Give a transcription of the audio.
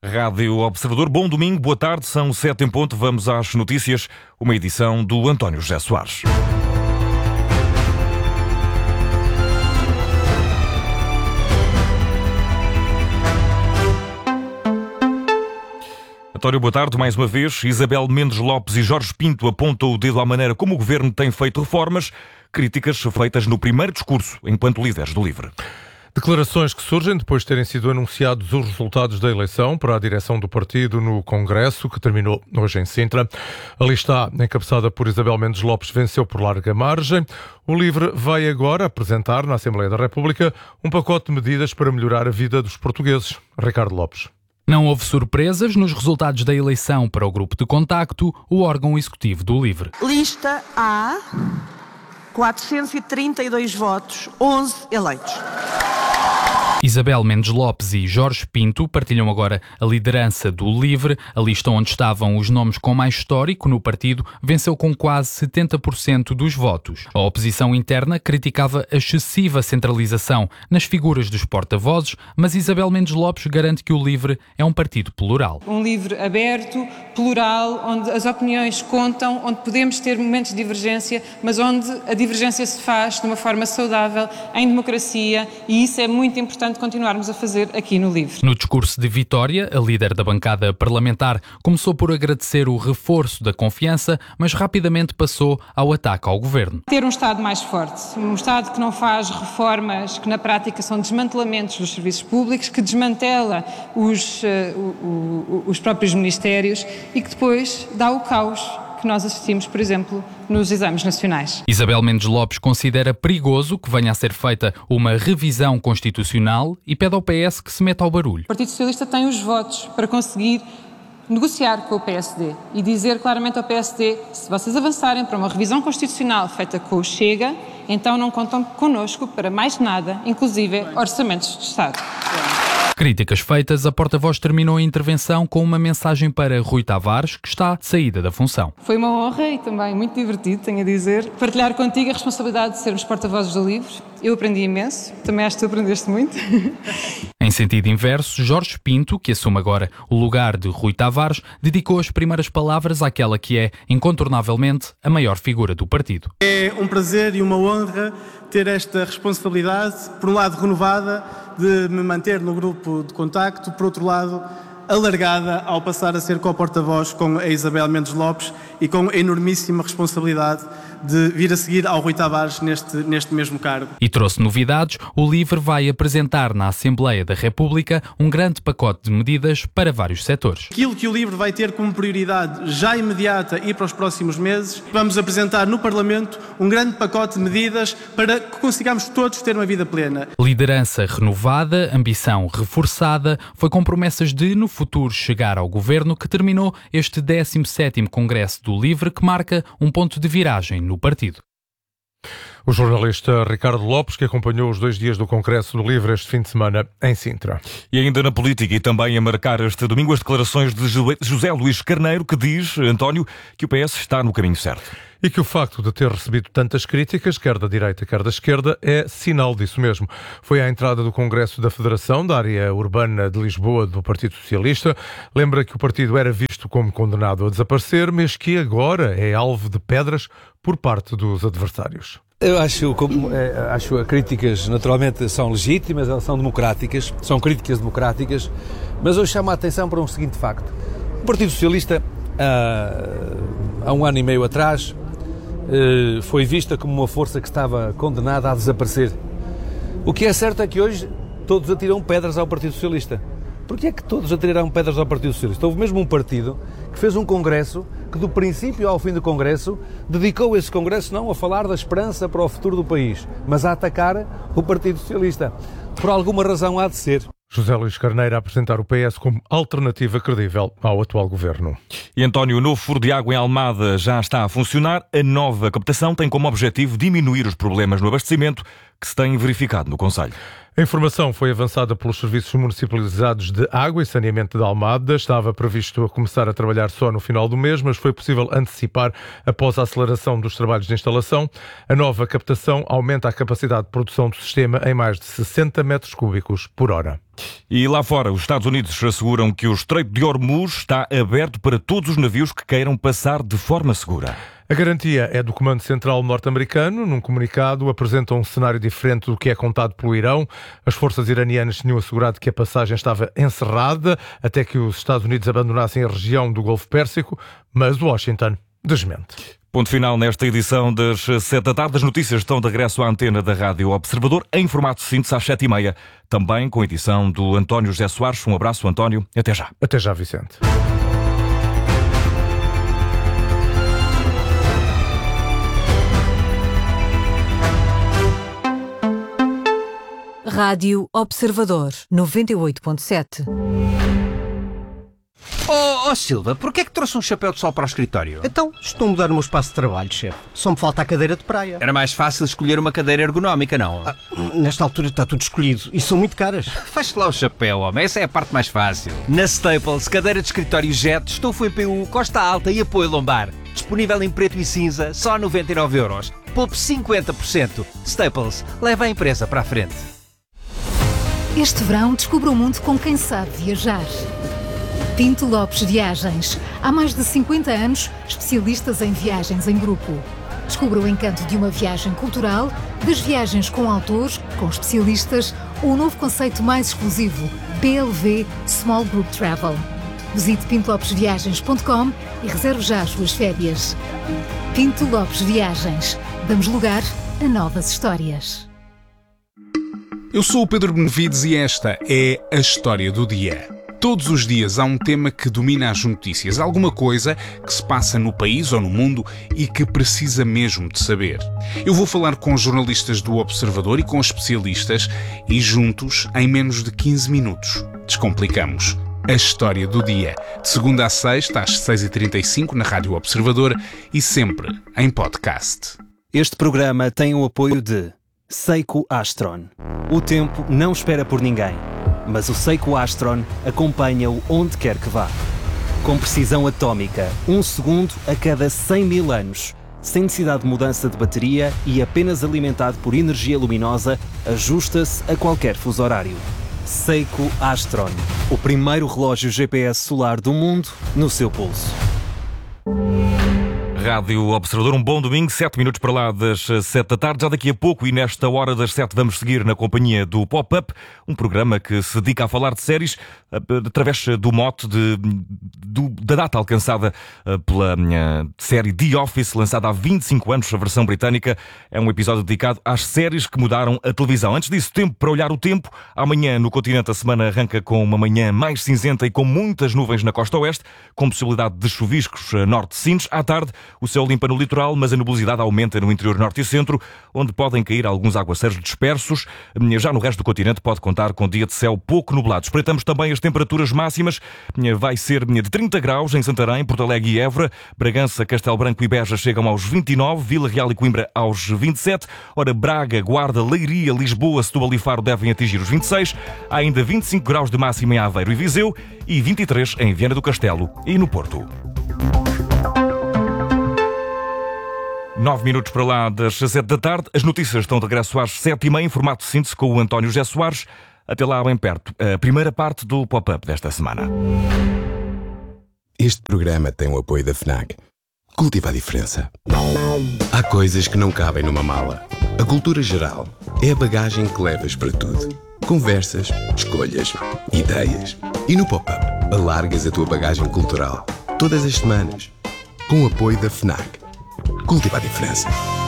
Rádio Observador, bom domingo, boa tarde, são 7 em ponto, vamos às notícias, uma edição do António José Soares. António, boa tarde, mais uma vez. Isabel Mendes Lopes e Jorge Pinto apontam o dedo à maneira como o Governo tem feito reformas, críticas feitas no primeiro discurso enquanto líderes do LIVRE. Declarações que surgem depois de terem sido anunciados os resultados da eleição para a direção do partido no Congresso, que terminou hoje em Sintra. A lista encabeçada por Isabel Mendes Lopes venceu por larga margem. O LIVRE vai agora apresentar na Assembleia da República um pacote de medidas para melhorar a vida dos portugueses. Ricardo Lopes. Não houve surpresas nos resultados da eleição para o grupo de contacto, o órgão executivo do LIVRE. Lista A, 432 votos, 11 eleitos. Isabel Mendes Lopes e Jorge Pinto partilham agora a liderança do LIVRE. A lista onde estavam os nomes com mais histórico no partido venceu com quase 70% dos votos. A oposição interna criticava a excessiva centralização nas figuras dos porta-vozes, mas Isabel Mendes Lopes garante que o LIVRE é um partido plural. Um LIVRE aberto, plural, onde as opiniões contam, onde podemos ter momentos de divergência, mas onde a divergência se faz de uma forma saudável, em democracia, e isso é muito importante continuarmos a fazer aqui no LIVRE. No discurso de vitória, a líder da bancada parlamentar começou por agradecer o reforço da confiança, mas rapidamente passou ao ataque ao governo. Ter um Estado mais forte, um Estado que não faz reformas que na prática são desmantelamentos dos serviços públicos, que desmantela os próprios ministérios e que depois dá o caos que nós assistimos, por exemplo, nos exames nacionais. Isabel Mendes Lopes considera perigoso que venha a ser feita uma revisão constitucional e pede ao PS que se meta ao barulho. O Partido Socialista tem os votos para conseguir negociar com o PSD e dizer claramente ao PSD: se vocês avançarem para uma revisão constitucional feita com o Chega, então não contam connosco para mais nada, inclusive orçamentos de Estado. Críticas feitas, a porta-voz terminou a intervenção com uma mensagem para Rui Tavares, que está de saída da função. Foi uma honra e também muito divertido, tenho a dizer, partilhar contigo a responsabilidade de sermos porta-vozes do LIVRE. Eu aprendi imenso, também acho que tu aprendeste muito. Em sentido inverso, Jorge Pinto, que assume agora o lugar de Rui Tavares, dedicou as primeiras palavras àquela que é, incontornavelmente, a maior figura do partido. É um prazer e uma honra ter esta responsabilidade, por um lado renovada, de me manter no grupo de contacto, por outro lado alargada ao passar a ser co-porta-voz com a Isabel Mendes Lopes e com a enormíssima responsabilidade de vir a seguir ao Rui Tavares neste mesmo cargo. E trouxe novidades. O LIVRE vai apresentar na Assembleia da República um grande pacote de medidas para vários setores. Aquilo que o LIVRE vai ter como prioridade já imediata e para os próximos meses, vamos apresentar no Parlamento um grande pacote de medidas para que consigamos todos ter uma vida plena. Liderança renovada, ambição reforçada, foi com promessas de, no futuro, chegar ao governo, que terminou este 17º Congresso do LIVRE, que marca um ponto de viragem no partido. O jornalista Ricardo Lopes, que acompanhou os 2 dias do Congresso do LIVRE este fim de semana em Sintra. E ainda na política e também a marcar este domingo as declarações de José Luís Carneiro, que diz, António, que o PS está no caminho certo. E que o facto de ter recebido tantas críticas, quer da direita, quer da esquerda, é sinal disso mesmo. Foi à entrada do Congresso da Federação, da área urbana de Lisboa, do Partido Socialista. Lembra que o partido era visto como condenado a desaparecer, mas que agora é alvo de pedras por parte dos adversários. Eu acho que críticas naturalmente são legítimas, elas são democráticas, são críticas democráticas, mas eu chamo a atenção para um seguinte facto. O Partido Socialista, há um ano e meio atrás, foi vista como uma força que estava condenada a desaparecer. O que é certo é que hoje todos atiram pedras ao Partido Socialista. Porquê é que todos atiraram pedras ao Partido Socialista? Houve mesmo um partido que fez um congresso que, do princípio ao fim do congresso, dedicou esse congresso não a falar da esperança para o futuro do país, mas a atacar o Partido Socialista. Por alguma razão há de ser. José Luís Carneiro a apresentar o PS como alternativa credível ao atual governo. E António, o novo furo de água em Almada já está a funcionar. A nova captação tem como objetivo diminuir os problemas no abastecimento que se têm verificado no concelho. A informação foi avançada pelos serviços municipalizados de água e saneamento de Almada. Estava previsto a começar a trabalhar só no final do mês, mas foi possível antecipar após a aceleração dos trabalhos de instalação. A nova captação aumenta a capacidade de produção do sistema em mais de 60 metros cúbicos por hora. E lá fora, os Estados Unidos asseguram que o Estreito de Hormuz está aberto para todos os navios que queiram passar de forma segura. A garantia é do Comando Central norte-americano. Num comunicado, apresentam um cenário diferente do que é contado pelo Irão. As forças iranianas tinham assegurado que a passagem estava encerrada até que os Estados Unidos abandonassem a região do Golfo Pérsico, mas Washington desmente. Ponto final nesta edição das 7 da tarde. As notícias estão de regresso à antena da Rádio Observador, em formato síntese às 7h30, também com a edição do António José Soares. Um abraço, António. Até já. Até já, Vicente. Rádio Observador 98.7. Oh Silva, porquê é que trouxe um chapéu de sol para o escritório? Então, estou a mudar o meu espaço de trabalho, chefe. Só me falta a cadeira de praia. Era mais fácil escolher uma cadeira ergonómica, não? Nesta altura está tudo escolhido e são muito caras. Feche lá o chapéu, homem. Essa é a parte mais fácil. Na Staples, cadeira de escritório Jet, estofo em PU, costa alta e apoio lombar. Disponível em preto e cinza, só 99€. Poupe 50%. Staples, leva a empresa para a frente. Este verão descubra o mundo com quem sabe viajar. Pinto Lopes Viagens. Há mais de 50 anos, especialistas em viagens em grupo. Descubra o encanto de uma viagem cultural, das viagens com autores, com especialistas, ou o novo conceito mais exclusivo, BLV Small Group Travel. Visite pintolopesviagens.com e reserve já as suas férias. Pinto Lopes Viagens. Damos lugar a novas histórias. Eu sou o Pedro Benevides e esta é a História do Dia. Todos os dias há um tema que domina as notícias, alguma coisa que se passa no país ou no mundo e que precisa mesmo de saber. Eu vou falar com jornalistas do Observador e com especialistas e juntos, em menos de 15 minutos, descomplicamos a História do Dia. De segunda a sexta, às 6h35 na Rádio Observador e sempre em podcast. Este programa tem o apoio de Seiko Astron. O tempo não espera por ninguém, mas o Seiko Astron acompanha-o onde quer que vá. Com precisão atómica, 1 segundo a cada 100 mil anos, sem necessidade de mudança de bateria e apenas alimentado por energia luminosa, ajusta-se a qualquer fuso horário. Seiko Astron, o primeiro relógio GPS solar do mundo no seu pulso. Rádio Observador, um bom domingo, 7 minutos para lá das 7 da tarde. Já daqui a pouco e nesta hora das 7 vamos seguir na companhia do Pop-Up, um programa que se dedica a falar de séries através do mote da data alcançada pela série The Office, lançada há 25 anos, a versão britânica. É um episódio dedicado às séries que mudaram a televisão. Antes disso, tempo para olhar o tempo. Amanhã no continente a semana arranca com uma manhã mais cinzenta e com muitas nuvens na costa oeste, com possibilidade de chuviscos norte-sinos. À tarde, o céu limpa no litoral, mas a nebulosidade aumenta no interior norte e centro, onde podem cair alguns aguaceiros dispersos. Já no resto do continente pode contar com dia de céu pouco nublado. Espreitamos também as temperaturas máximas. Vai ser de 30 graus em Santarém, Porto Alegre e Évora. Bragança, Castelo Branco e Beja chegam aos 29, Vila Real e Coimbra aos 27. Ora, Braga, Guarda, Leiria, Lisboa, Setúbal e Faro devem atingir os 26. Há ainda 25 graus de máxima em Aveiro e Viseu e 23 em Viana do Castelo e no Porto. 9 minutos para lá das 7 da tarde. As notícias estão de regresso às 7h30 em formato de síntese com o António José Soares. Até lá, bem perto, a primeira parte do Pop-Up desta semana. Este programa tem o apoio da FNAC. Cultiva a diferença. Há coisas que não cabem numa mala. A cultura geral é a bagagem que levas para tudo. Conversas, escolhas, ideias. E no Pop-Up, alargas a tua bagagem cultural. Todas as semanas. Com o apoio da FNAC. Cultiva a diferença.